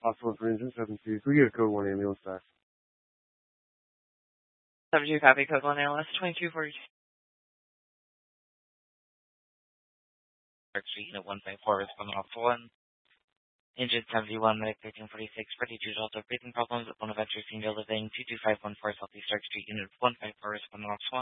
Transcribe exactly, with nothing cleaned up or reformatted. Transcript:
Possible for engine seven two. Can we get a code one ambulance back? seven two copy, code one A L S twenty-two forty. Park Street, unit one five four, responding off one. Engine seventy-one, medic thirteen forty-six, forty-two Delta, breathing problems at Bonaventure Senior Living, two two five one four Southeast Stark Street, unit one five four, responding off one.